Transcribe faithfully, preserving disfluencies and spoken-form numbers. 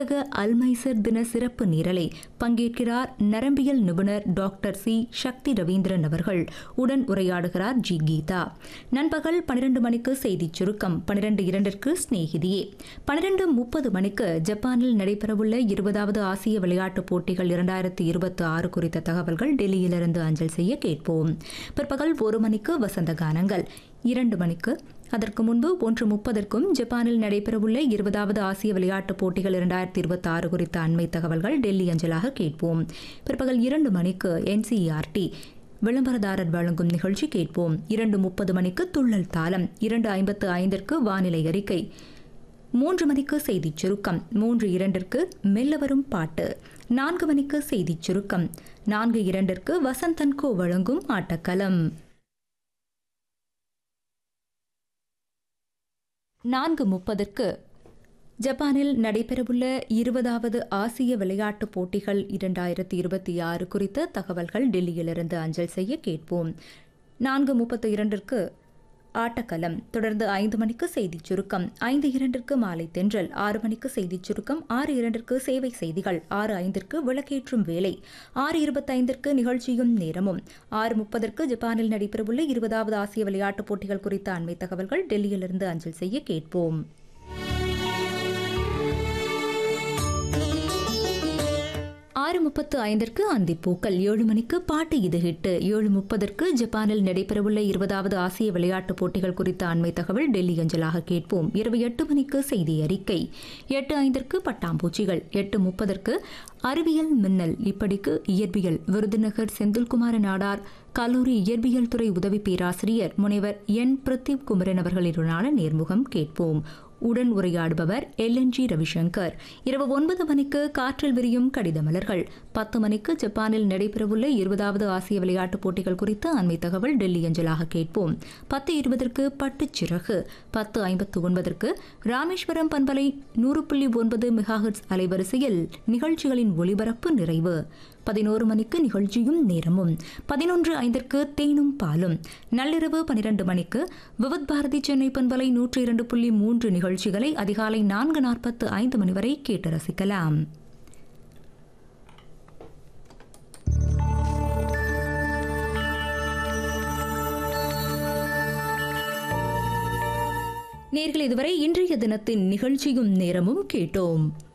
அல்மைசர் தின சிறப்பு நிரலை பங்கேற்கிறார் நரம்பியல் நிபுணர் டாக்டர் சி சக்தி ரவீந்திரன் அவர்கள். உடன் உரையாடுகிறார் ஜி கீதா. நண்பகல் பனிரெண்டு மணிக்கு செய்திச் சுருக்கம், பனிரெண்டு இரண்டிற்கு ஸ்நேகிதியே, பனிரெண்டு முப்பது மணிக்கு ஜப்பானில் நடைபெறவுள்ள இருபதாவது ஆசிய விளையாட்டுப் போட்டிகள் இரண்டாயிரத்தி இருபத்தி ஆறு குறித்த தகவல்கள் டெல்லியிலிருந்து அஞ்சல் செய்ய கேட்போம். பிற்பகல் ஒரு மணிக்கு வசந்த கானங்கள், இரண்டு மணிக்கு அதற்கு முன்பு ஒன்று முப்பதற்கும் ஜப்பானில் நடைபெறவுள்ள இருபதாவது ஆசிய விளையாட்டுப் போட்டிகள் இரண்டாயிரத்தி இருபத்தி ஆறு குறித்த அண்மை தகவல்கள் டெல்லி அஞ்சலாக கேட்போம். பிற்பகல் இரண்டு மணிக்கு என்சிஇஆர்டி விளம்பரதாரர் வழங்கும் நிகழ்ச்சி கேட்போம். இரண்டு முப்பது மணிக்கு துள்ளல் தாளம், இரண்டு ஐம்பத்து ஐந்திற்கு வானிலை அறிக்கை, மூன்று மணிக்கு செய்திச் சுருக்கம், மூன்று இரண்டிற்கு மெல்ல வரும் பாட்டு, நான்கு மணிக்கு செய்திச் சுருக்கம், நான்கு இரண்டிற்கு வசந்தன்கோ வழங்கும் ஆட்டக்களம், நான்கு முப்பதற்கு ஜப்பானில் நடைபெறவுள்ள இருபதாவது ஆசிய விளையாட்டுப் போட்டிகள் இரண்டாயிரத்தி இருபத்தி ஆறு குறித்த தகவல்கள் டெல்லியிலிருந்து அஞ்சல் செய்ய கேட்போம். நான்கு முப்பத்தி இரண்டிற்கு ஆட்டக்களம், தொடர்ந்து ஐந்து மணிக்கு செய்திச் சுருக்கம், ஐந்து இரண்டிற்கு மாலை தென்றல், ஆறு மணிக்கு செய்திச் சுருக்கம், ஆறு இரண்டிற்கு சேவை செய்திகள், ஆறு ஐந்திற்கு விளக்கேற்றும் வேலை, ஆறு இருபத்தைந்திற்கு நிகழ்ச்சியும் நேரமும், ஆறு முப்பதற்கு ஜப்பானில் நடைபெறவுள்ள இருபதாவது ஆசிய விளையாட்டுப் போட்டிகள் குறித்த அண்மை தகவல்கள் டெல்லியிலிருந்து அஞ்சல் செய்ய கேட்போம். ஆறு முப்பத்து ஐந்திற்கு அந்திப்பூக்கள், ஏழு மணிக்கு பாட்டு இது ஹிட்டு, ஏழு முப்பதற்கு ஜப்பானில் நடைபெறவுள்ள இருபதாவது ஆசிய விளையாட்டுப் போட்டிகள் குறித்த அண்மை தகவல் டெல்லி அஞ்சலாக கேட்போம். இரவு எட்டு மணிக்கு செய்தி அறிக்கை, எட்டு ஐந்திற்கு பட்டாம்பூச்சிகள், எட்டு முப்பதற்கு அறிவியல் மின்னல், இப்படிக்கு இயற்பியல், விருதுநகர் செந்தில்குமார நாடார் கல்லூரி இயற்பியல் துறை உதவி பேராசிரியர் முனைவர் என் பிரதீப் குமரன் அவர்களுடனான நேர்முகம் கேட்போம். உடன் உரையாடுபவர் எல் என் ஜி ரவிசங்கர். இரவு ஒன்பது மணிக்கு காற்றில் விரியும் கடித மலர்கள், பத்து மணிக்கு ஜப்பானில் நடைபெறவுள்ள இருபதாவது ஆசிய விளையாட்டுப் போட்டிகள் குறித்த அண்மை தகவல் டெல்லி அஞ்சலாக கேட்போம். பத்து இருபதற்கு பட்டுச்சிறகு, பத்து ஐம்பத்து ஒன்பதற்கு ராமேஸ்வரம் பண்பலை நூறு புள்ளி ஒன்பது மெகாஹெர்ட்ஸ் அலைவரிசையில் நிகழ்ச்சிகளின் ஒலிபரப்பு நிறைவு. பதினோரு மணிக்கு நிகழ்ச்சியும் நேரமும், பதினொன்று ஐந்திற்கு தேனும் பாலும். நள்ளிரவு பனிரெண்டு மணிக்கு விவித் பாரதி சென்னை பண்பலை நூற்றி இரண்டு புள்ளி மூன்று நிகழ்ச்சிகளை அதிகாலை நான்கு நாற்பத்து ஐந்து மணி வரை கேட்டு ரசிக்கலாம். நேயர்கள், இதுவரை இன்றைய தினத்தின் நிகழ்ச்சியும் நேரமும் கேட்டோம்.